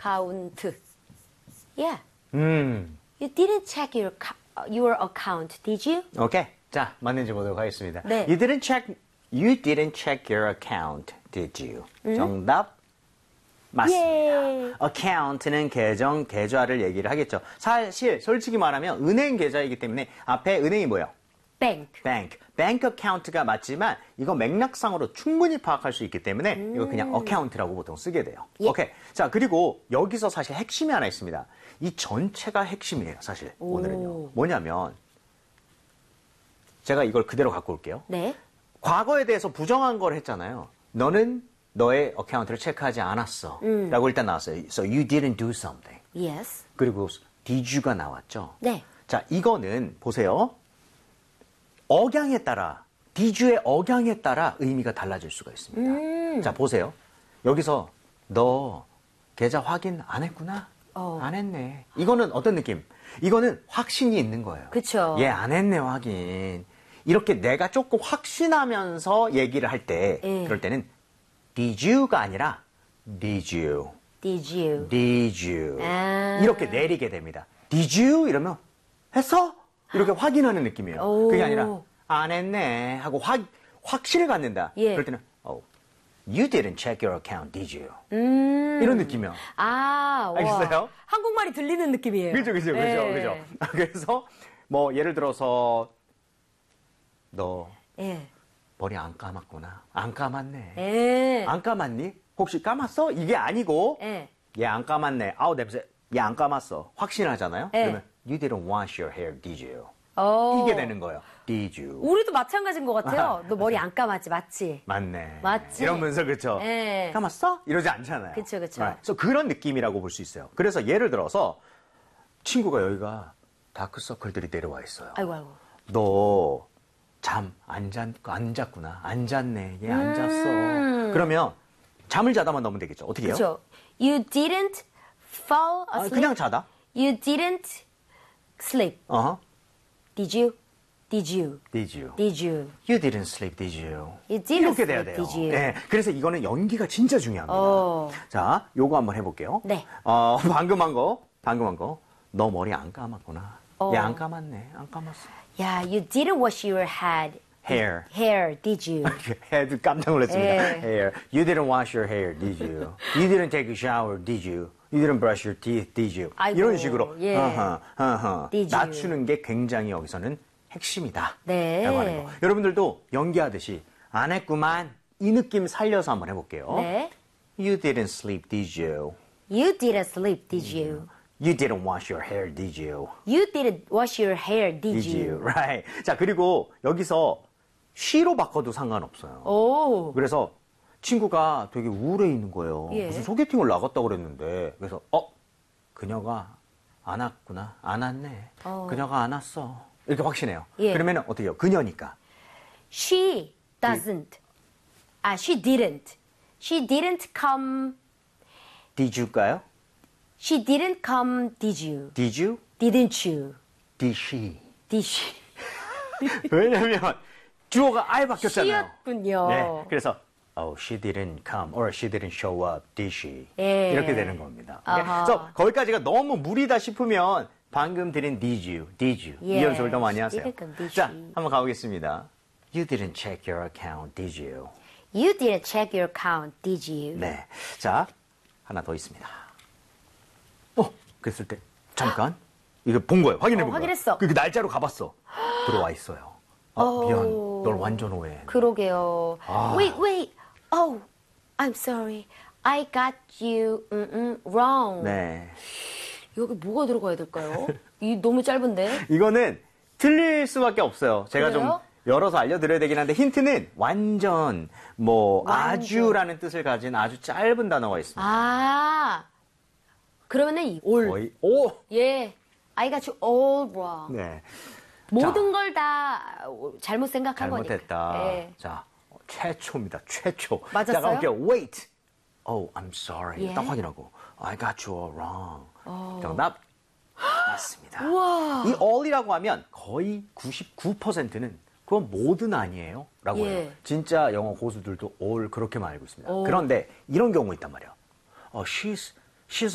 account. Yeah. You didn't check your account, did you? 오케이. 자, 맞는지 보도록 하겠습니다. 네. You didn't check your account, did you? 정답 맞습니다. 예. account는 계정, 계좌를 얘기를 하겠죠. 사실 솔직히 말하면 은행 계좌이기 때문에 앞에 은행이 뭐예요? Bank. bank account가 맞지만 이거 맥락상으로 충분히 파악할 수 있기 때문에 이거 그냥 account라고 보통 쓰게 돼요. 예. 오케이. 자, 그리고 여기서 사실 핵심이 하나 있습니다. 이 전체가 핵심이에요, 사실. 오늘은요. 뭐냐면 제가 이걸 그대로 갖고 올게요. 네. 과거에 대해서 부정한 걸 했잖아요. 너는 너의 어카운트를 체크하지 않았어. 라고 일단 나왔어요. So you didn't do something. Yes. 그리고 did you가 나왔죠. 네. 자, 이거는 보세요. 억양에 따라, did you의 억양에 따라 의미가 달라질 수가 있습니다. 자, 보세요. 여기서 너 계좌 확인 안 했구나? 안 했네. 이거는 어떤 느낌? 이거는 확신이 있는 거예요. 그쵸. 얘 안 했네, 확인. 이렇게 내가 조금 확신하면서 얘기를 할 때, 그럴 때는 did you가 아니라 did you. Did you? Did you? 아. 이렇게 내리게 됩니다. Did you? 이러면 했어? 이렇게 확인하는 느낌이에요. 오. 그게 아니라 안 했네 하고 확신을 갖는다. 예. 그럴 때는 You didn't check your account, did you? 이런 느낌이요. 아, 와. 알겠어요? 한국말이 들리는 느낌이에요. 그죠. 네. 그래서 뭐 예를 들어서 너 예. 머리 안 감았구나. 안 감았네. 예. 안 감았니? 혹시 감았어? 이게 아니고 예. 얘 안 감았네. 아우 냄새. 얘 안 감았어. 확신하잖아요. 네. 그러면 you didn't wash your hair, did you? 오. 이게 되는 거예요. Did you? 우리도 마찬가지인 것 같아요. 너 머리 안 감았지, 맞지? 맞네. 맞지? 이러면서 그쵸? 네. 감았어? 이러지 않잖아요. 그쵸. 그래서 그런 느낌이라고 볼 수 있어요. 그래서 예를 들어서 친구가 여기가 다크서클들이 내려와 있어요. 아이고. 너 잠 안 잤구나. 안 잤네. 얘 안 잤어. 그러면 잠을 자다만 넣으면 되겠죠. 어떻게 해요? 그렇죠. You didn't fall asleep. 그냥 자다. You didn't sleep. Did you? Did you? Did you? Did you? You didn't sleep, did you? You didn't 이렇게 돼야 sleep, 돼요. did you? 네, 그래서 이거는 연기가 진짜 중요합니다. 자, 요거 한번 해볼게요. 네. 방금 한 거. 너 머리 안 감았구나. 얘 안 감았네. 안 감았어. Yeah, you didn't wash your Hair. hair, did you? 헤드 깜짝 놀랐습니다. 예. Hair. You didn't wash your hair, did you? You didn't take a shower, did you? You didn't brush your teeth, did you? 아이고, 이런 식으로 예. Did you? 낮추는 게 굉장히 여기서는 핵심이다. 네. 라고 하는 거. 여러분들도 연기하듯이 안 했구만 이 느낌 살려서 한번 해볼게요. 네. You didn't sleep, did you? You didn't sleep, did you? You didn't wash your hair, did you? You didn't wash your hair, did Did you? you? Right. 자, 그리고 여기서 she로 바꿔도 상관없어요. 오. 그래서 친구가 되게 우울해 있는 거예요. 예. 무슨 소개팅을 나갔다고 그랬는데 그래서 그녀가 안 왔구나. 안 왔네. 그녀가 안 왔어. 이렇게 확신해요. 예. 그러면 어떻게 해요? 그녀니까. She doesn't. She didn't. She didn't come. Did you일까요? She didn't come, did you? Did you? Didn't you? Did she? Did she? 왜냐면 주어가 아예 바뀌었잖아요. she였군요. 네. 그래서 she didn't come or she didn't show up, did she? 예. 이렇게 되는 겁니다. 아하. 그래서 거기까지가 너무 무리다 싶으면 방금 드린 did you? 이 예. 연습을 더 많이 하세요. didn't come, did 자, she? 한번 가보겠습니다. You didn't check your account, did you? You didn't check your account, did you? 네. 자, 하나 더 있습니다. 그랬을 때 잠깐 이거 본 거예요. 확인해 본 거예요. 확인했어. 그 날짜로 가봤어. 들어와 있어요. 미안. 널 완전 오해해. 그러게요. Wait. Oh, I'm sorry. I got you wrong. 네. 여기 뭐가 들어가야 될까요? 이 너무 짧은데. 이거는 틀릴 수밖에 없어요. 제가 그래요? 좀 열어서 알려드려야 되긴 한데 힌트는 완전 아주라는 뜻을 가진 아주 짧은 단어가 있습니다. 그러면은 이 all. 거의 예. I got you all wrong. 네. 모든 걸 다 잘못 생각한 잘못했다. 거니까. 예. 자, 최초입니다. 최초. 맞았어요? 자, 가볼게요. Wait. I'm sorry. 예? 딱 확인하고. I got you all wrong. 정답 맞습니다. 우와. 이 all이라고 하면 거의 99%는 그건 뭐든 아니에요. 라고 예. 해요. 진짜 영어 고수들도 all 그렇게만 알고 있습니다. 그런데 이런 경우 있단 말이에요. She's